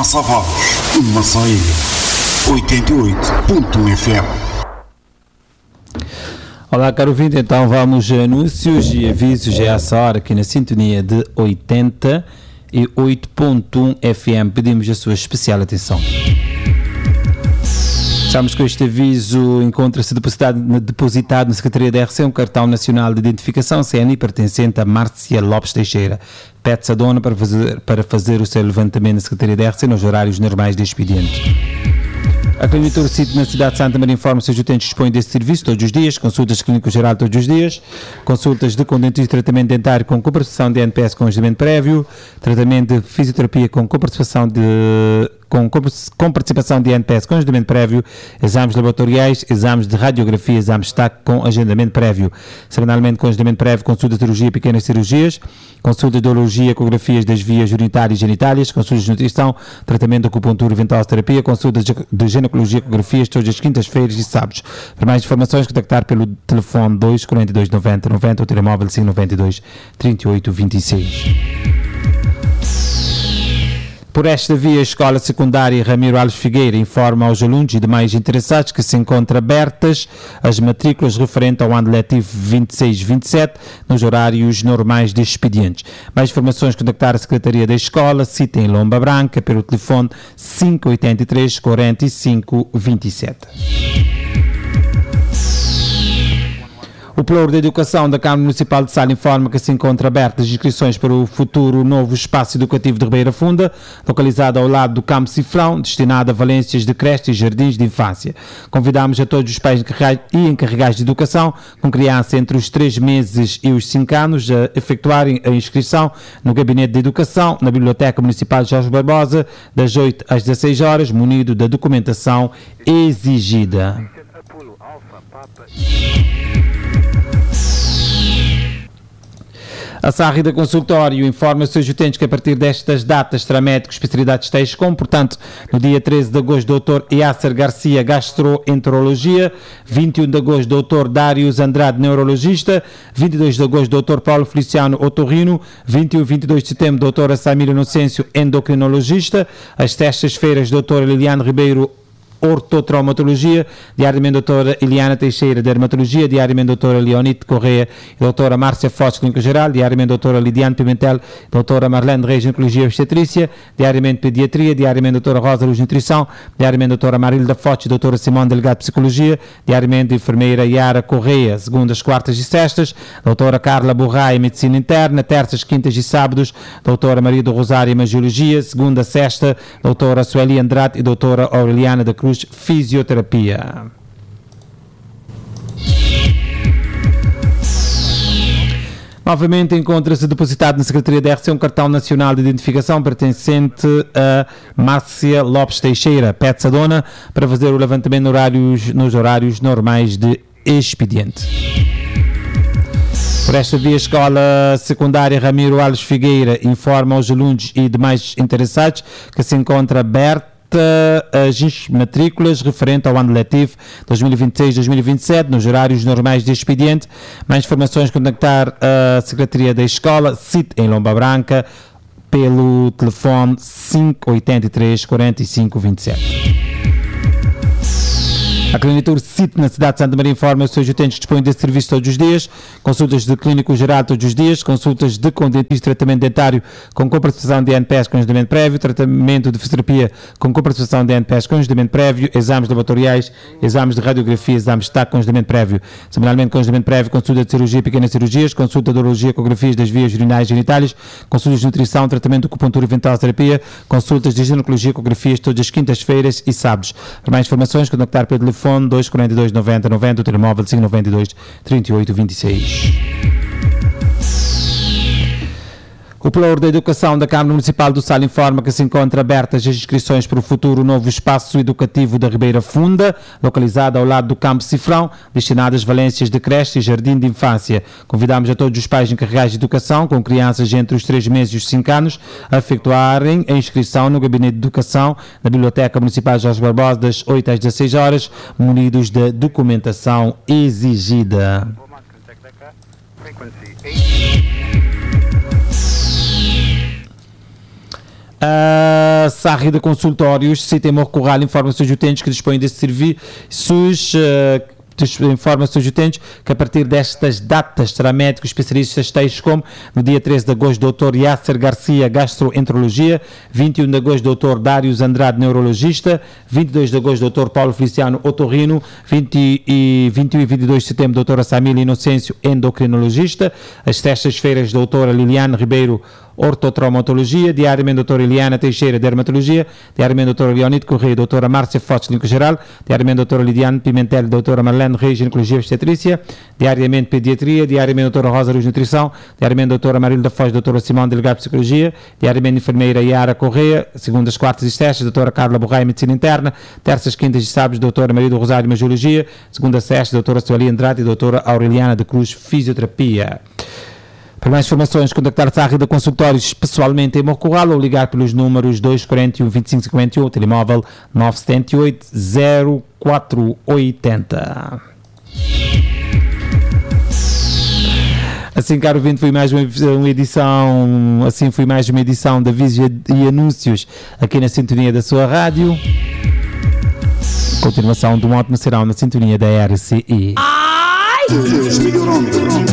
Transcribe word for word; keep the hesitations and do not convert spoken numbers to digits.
Massa Vamos, Massaia, oitenta e oito ponto um F M. Olá, caro ouvinte, então vamos a anúncios e avisos. É essa hora aqui na sintonia de oitenta e oito ponto um F M. Pedimos a sua especial atenção. Sabemos que este aviso encontra-se depositado, depositado na Secretaria da R C, um cartão nacional de identificação C N I pertencente a Márcia Lopes Teixeira. Pede-se a dona para fazer, para fazer o seu levantamento na Secretaria da R C nos horários normais de expediente. A Clínica Urcite na cidade de Santa Maria informa que os utentes dispõem desse serviço todos os dias, consultas clínico-geral todos os dias, consultas de condentista e tratamento dentário com comparticipação de N P S com agendamento prévio, tratamento de fisioterapia com comparticipação de com, com participação de N P S com agendamento prévio, exames laboratoriais, exames de radiografia, exames de destaque com agendamento prévio, semanalmente com agendamento prévio, consulta de cirurgia e pequenas cirurgias, consulta de urologia, ecografias das vias urinárias e genitálias, consultas de nutrição, tratamento de acupuntura e ventosa-terapia, consultas de ginecologia, ecografias todas as quintas-feiras e sábados. Para mais informações, contactar pelo telefone dois quarenta e dois noventa noventa ou telemóvel cinco noventa e dois trinta e oito vinte e seis. Por esta via, a Escola Secundária Ramiro Alves Figueira informa aos alunos e demais interessados que se encontram abertas as matrículas referentes ao ano letivo vinte e seis vinte e sete nos horários normais de expedientes. Mais informações, contactar a Secretaria da Escola, sita em Lomba Branca, pelo telefone cinco oito três, quarenta e cinco, vinte e sete. O Pluro da Educação da Câmara Municipal de Sal informa que se encontra abertas as inscrições para o futuro novo espaço educativo de Ribeira Funda, localizado ao lado do Campo Cifrão, destinado a valências de creches e jardins de infância. Convidamos a todos os pais e encarregados de educação com criança entre os três meses e os cinco anos a efetuarem a inscrição no Gabinete de Educação, na Biblioteca Municipal de Jorge Barbosa, das oito às dezasseis horas, munido da documentação exigida. A Sarri da Consultório informa os seus utentes que a partir destas datas terá médico especialidade estética, como, portanto, no dia treze de agosto, doutor Yasser Garcia, gastroenterologia, vinte e um de agosto, doutor Dários Andrade, neurologista, vinte e dois de agosto, doutor Paulo Feliciano, otorrino, vinte e um e vinte e dois de setembro, doutora Samira Inocêncio, endocrinologista, às sextas-feiras, doutora Liliane Ribeiro, ortotraumatologia, diariamente doutora Eliana Teixeira, dermatologia, diariamente doutora Leonite Correia, doutora Márcia Foz, clínica geral, diariamente doutora Lidiane Pimentel, doutora Marlene Reis, ginecologia e obstetrícia, diariamente pediatria, diariamente doutora Rosa Luz, nutrição, diariamente doutora Marilda Foz, doutora Simone Delgado, psicologia, diariamente enfermeira Yara Correia, segundas, quartas e sextas, doutora Carla Borrai, medicina interna, terças, quintas e sábados, doutora Maria do Rosário, imagiologia, segunda, sexta, doutora Sueli Andrade e doutora Aureliana da Cruz, fisioterapia. Novamente encontra-se depositado na Secretaria da R C um cartão nacional de identificação pertencente a Márcia Lopes Teixeira. Pede-se a dona para fazer o levantamento nos horários, nos horários normais de expediente. Por esta via, a Escola Secundária Ramiro Alves Figueira informa aos alunos e demais interessados que se encontra aberta as matrículas referente ao ano letivo dois mil e vinte e seis dois mil e vinte e sete nos horários normais de expediente. Mais informações, contactar a Secretaria da Escola, sita em Lomba Branca, pelo telefone cinco oito três, quarenta e cinco, vinte e sete. A Clínica Urcite na cidade de Santa Maria informa os seus utentes que dispõem desse serviço todos os dias, consultas de clínico geral todos os dias, consultas de com dentista, tratamento dentário com comparticipação de N P S com agendamento prévio, tratamento de fisioterapia com comparticipação de N P S com agendamento prévio, exames laboratoriais, exames de radiografia, exames de destaque com agendamento prévio, semanalmente com agendamento prévio, consulta de cirurgia e pequenas cirurgias, consulta de urologia, ecografias das vias urinárias e genitálias, consultas de nutrição, tratamento de acupuntura e ventosa-terapia, consultas de ginecologia, ecografias todas as quintas-feiras e sábados. Para mais informações, contactar pelo telefone dois quarenta e dois noventa noventa, o telemóvel cinco noventa e dois trinta e oito vinte e seis. O Pluro da Educação da Câmara Municipal do Sal informa que se encontra abertas as inscrições para o futuro novo espaço educativo da Ribeira Funda, localizado ao lado do Campo Cifrão, destinado às valências de creche e jardim de infância. Convidamos a todos os pais encarregados de educação com crianças entre os três meses e os cinco anos a efetuarem a inscrição no Gabinete de Educação da Biblioteca Municipal de Jorge Barbosa das oito às dezasseis horas, munidos da documentação exigida. Uh, Sarri de Consultórios, Sistema Corral, informa seus utentes que dispõem destes serviços. Uh, informa seus utentes que a partir destas datas terá médicos especialistas tais como no dia treze de agosto doutor Yasser Garcia, gastroenterologia, vinte e um de agosto doutor Dários Andrade, neurologista, vinte e dois de agosto doutor Paulo Feliciano, otorrino, vinte e vinte e um e vinte e dois de setembro doutora Samília Inocêncio, endocrinologista, as sextas-feiras doutora Liliane Ribeiro, ortotraumatologia, diariamente doutora Eliana Teixeira, dermatologia, diariamente doutora Leonide Correia, doutora Márcia Fortes, clínico geral, diariamente doutora Lidiane Pimentel, doutora Marlene Reis, ginecologia e obstetrícia, diariamente pediatria, diariamente doutora Rosa Luz, nutrição, diariamente doutora Marília Foz, doutora Simão, delegado de psicologia, diariamente enfermeira Yara Correia, segundas, quartas e sextas, doutora Carla Borraia, medicina interna, terças, quintas e sábados, doutora Maria do Rosário, magiologia, segunda, sexta, doutora Sueli Andrade e doutora Aureliana de Cruz, fisioterapia. Para mais informações, contactar Sarri de Consultórios pessoalmente em Morcorral ou ligar pelos números dois quatro um, vinte e cinco cinquenta e um, telemóvel nove sete oito, zero quatro oito zero. Assim, caro ouvinte, foi mais uma, uma edição, assim foi mais uma edição de avisos e anúncios aqui na sintonia da sua rádio. Continuação de um ótimo serão na sintonia da R C I. Deus melhorou.